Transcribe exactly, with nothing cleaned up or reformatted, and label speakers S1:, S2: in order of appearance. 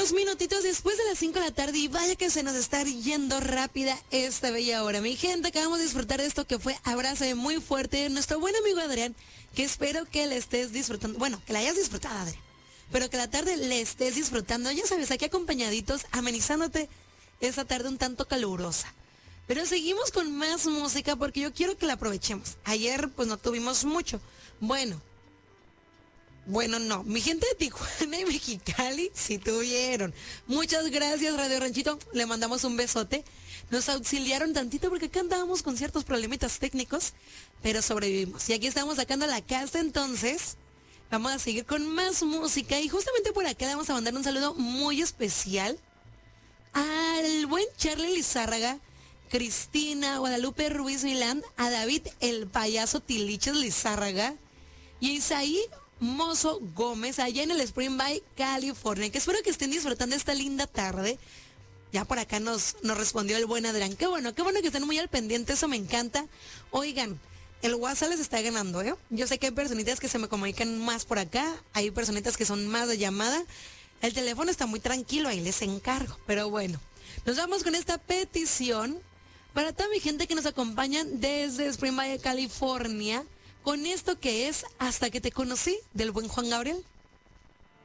S1: Dos minutitos después de las cinco de la tarde y vaya que se nos está yendo rápida esta bella hora. Mi gente, acabamos de disfrutar de esto que fue abrazo muy fuerte de nuestro buen amigo Adrián, que espero que le estés disfrutando, bueno, que la hayas disfrutado, Adrián, pero que la tarde le estés disfrutando, ya sabes, aquí acompañaditos, amenizándote esta tarde un tanto calurosa. Pero seguimos con más música porque yo quiero que la aprovechemos. Ayer pues no tuvimos mucho. Bueno, bueno no, mi gente de Tijuana y Mexicali sí tuvieron. Muchas gracias Radio Ranchito, le mandamos un besote. Nos auxiliaron tantito porque acá andábamos con ciertos problemitas técnicos, pero sobrevivimos. Y aquí estamos sacando la casa, entonces vamos a seguir con más música. Y justamente por acá le vamos a mandar un saludo muy especial al buen Charlie Lizárraga, Cristina Guadalupe Ruiz Milán, a David el payaso Tiliches Lizárraga y a Isaí Mozo Gómez allá en el Spring Bay, California, que espero que estén disfrutando esta linda tarde. Ya por acá nos, nos respondió el buen Adrián. Qué bueno, qué bueno que estén muy al pendiente, eso me encanta. Oigan, el WhatsApp les está ganando, ¿eh? Yo sé que hay personitas que se me comunican más por acá, hay personitas que son más de llamada. El teléfono está muy tranquilo, ahí les encargo. Pero bueno, nos vamos con esta petición para toda mi gente que nos acompaña desde Spring Valley, California, con esto que es Hasta que te conocí, del buen Juan Gabriel.